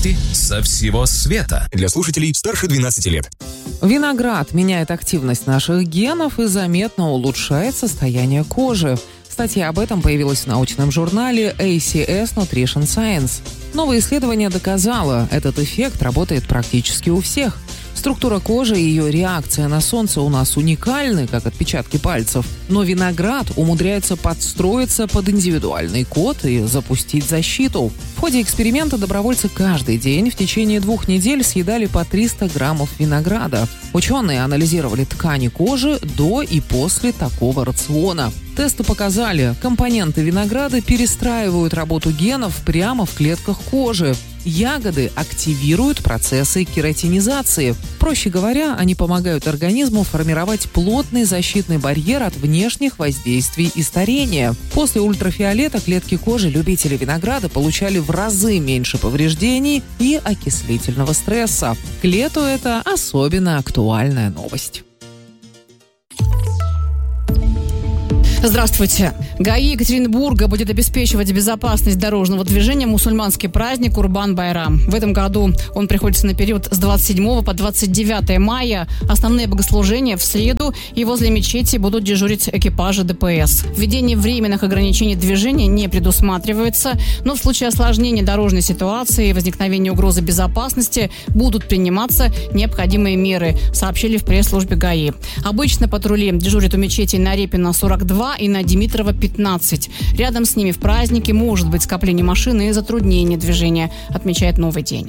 Новости со всего света. Для слушателей старше 12 лет. Виноград меняет активность наших генов и заметно улучшает состояние кожи. Статья об этом появилась в научном журнале ACS Nutrition Science. Новое исследование доказало, этот эффект работает практически у всех. Структура кожи и ее реакция на солнце у нас уникальны, как отпечатки пальцев. Но виноград умудряется подстроиться под индивидуальный код и запустить защиту. В ходе эксперимента добровольцы каждый день в течение 2 недель съедали по 300 граммов винограда. Ученые анализировали ткани кожи до и после такого рациона. Тесты показали, компоненты винограда перестраивают работу генов прямо в клетках кожи. Ягоды активируют процессы кератинизации. Проще говоря, они помогают организму формировать плотный защитный барьер от внешних воздействий и старения. После ультрафиолета клетки кожи любителей винограда получали в разы меньше повреждений и окислительного стресса. К лету это особенно актуальная новость. Здравствуйте. ГАИ Екатеринбурга будет обеспечивать безопасность дорожного движения мусульманский праздник Курбан-Байрам. В этом году он приходится на период с 27 по 29 мая. Основные богослужения в среду, и возле мечети будут дежурить экипажи ДПС. Введение временных ограничений движения не предусматривается, но в случае осложнения дорожной ситуации и возникновения угрозы безопасности будут приниматься необходимые меры, сообщили в пресс-службе ГАИ. Обычно патрули дежурят у мечети на Репина 42 и на Димитрова 15. Рядом с ними в празднике может быть скопление машин и затруднение движения, отмечает «Новый день».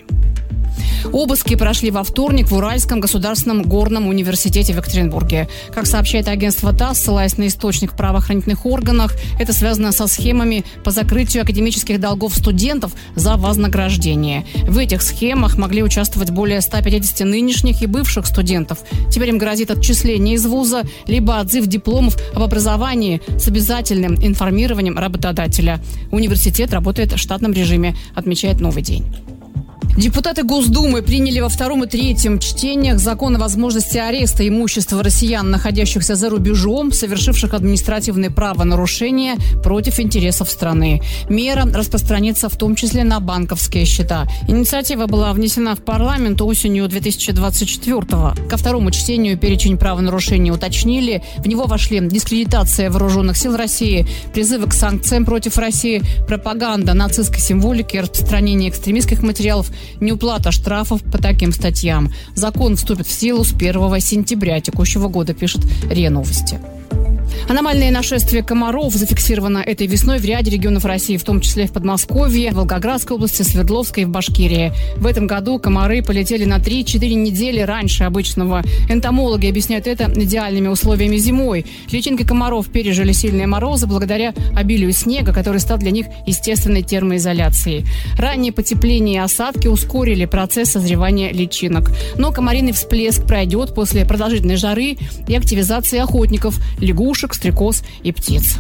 Обыски прошли во вторник в Уральском государственном горном университете в Екатеринбурге. Как сообщает агентство ТАСС, ссылаясь на источник в правоохранительных органах, это связано со схемами по закрытию академических долгов студентов за вознаграждение. В этих схемах могли участвовать более 150 нынешних и бывших студентов. Теперь им грозит отчисление из вуза, либо отзыв дипломов об образовании с обязательным информированием работодателя. Университет работает в штатном режиме, отмечает «Новый день». Депутаты Госдумы приняли во 2 и 3 чтениях закон о возможности ареста имущества россиян, находящихся за рубежом, совершивших административные правонарушения против интересов страны. Мера распространится в том числе на банковские счета. Инициатива была внесена в парламент осенью 2024-го. Ко 2 чтению перечень правонарушений уточнили. В него вошли дискредитация вооруженных сил России, призывы к санкциям против России, пропаганда нацистской символики, распространение экстремистских материалов, неуплата штрафов по таким статьям. Закон вступит в силу с 1 сентября текущего года, пишет РИА Новости. Аномальное нашествие комаров зафиксировано этой весной в ряде регионов России, в том числе в Подмосковье, Волгоградской области, Свердловской и в Башкирии. В этом году комары полетели на 3-4 недели раньше обычного. Энтомологи объясняют это идеальными условиями зимой. Личинки комаров пережили сильные морозы благодаря обилию снега, который стал для них естественной термоизоляцией. Раннее потепление и осадки ускорили процесс созревания личинок. Но комариный всплеск пройдет после продолжительной жары и активизации охотников, лягушек, стрекоз и птиц.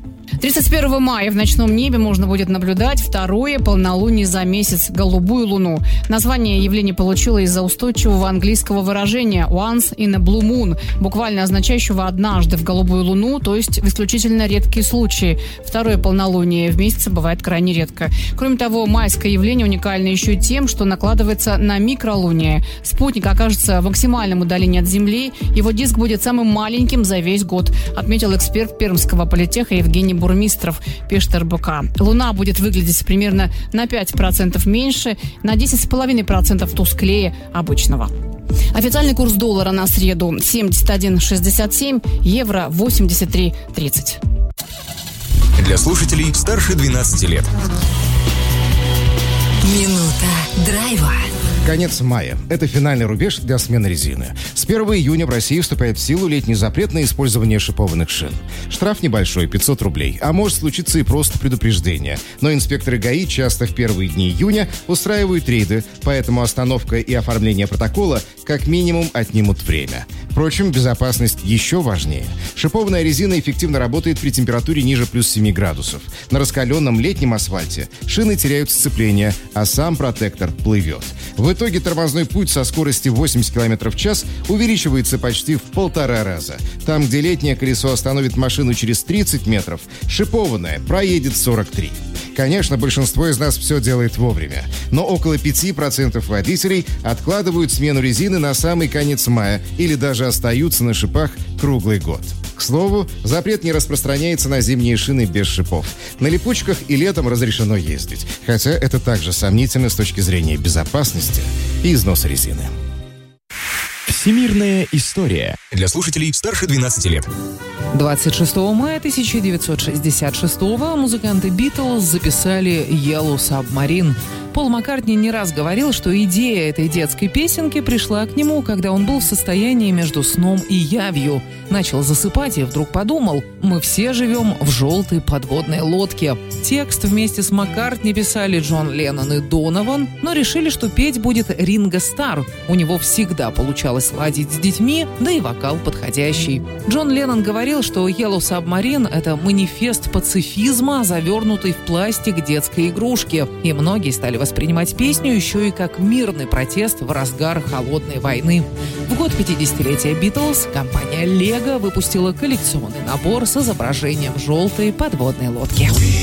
31 мая в ночном небе можно будет наблюдать 2-е полнолуние за месяц – голубую луну. Название явление получило из-за устойчивого английского выражения «once in a blue moon», буквально означающего «однажды в голубую луну», то есть в исключительно редкие случаи. 2-е полнолуние в месяце бывает крайне редко. Кроме того, майское явление уникально еще и тем, что накладывается на микролуние. Спутник окажется в максимальном удалении от Земли, его диск будет самым маленьким за весь год, отметил эксперт Пермского политеха Евгений Бурмистров, пишет РБК. Луна будет выглядеть примерно на 5% меньше, на 10,5% тусклее обычного. Официальный курс доллара на среду 71,67, евро 83,30. Для слушателей старше 12 лет. Минута драйва. Конец мая. Это финальный рубеж для смены резины. С 1 июня в России вступает в силу летний запрет на использование шипованных шин. Штраф небольшой, 500 рублей. А может случиться и просто предупреждение. Но инспекторы ГАИ часто в первые дни июня устраивают рейды, поэтому остановка и оформление протокола как минимум отнимут время. Впрочем, безопасность еще важнее. Шипованная резина эффективно работает при температуре ниже плюс 7 градусов. На раскаленном летнем асфальте шины теряют сцепление, а сам протектор плывет. В итоге тормозной путь со скоростью 80 км в час увеличивается почти в 1,5 раза. Там, где летнее колесо остановит машину через 30 метров, шипованное проедет 43. Конечно, большинство из нас все делает вовремя, но около 5% водителей откладывают смену резины на самый конец мая или даже остаются на шипах круглый год. К слову, запрет не распространяется на зимние шины без шипов. На липучках и летом разрешено ездить, хотя это также сомнительно с точки зрения безопасности и износа резины. Всемирная история для слушателей старше 12 лет. 26 мая 1966-го музыканты Beatles записали «Yellow Submarine». Пол Маккартни не раз говорил, что идея этой детской песенки пришла к нему, когда он был в состоянии между сном и явью. Начал засыпать и вдруг подумал: «Мы все живем в желтой подводной лодке». Текст вместе с Маккартни писали Джон Леннон и Донован, но решили, что петь будет Ринго Стар. У него всегда получалось ладить с детьми, да и вокал подходящий. Джон Леннон говорил, что «Yellow Submarine» — это манифест пацифизма, завернутый в пластик детской игрушки. И многие стали воспринимать песню еще и как мирный протест в разгар холодной войны. В год 50-летия Beatles компания Lego выпустила коллекционный набор с изображением желтой подводной лодки.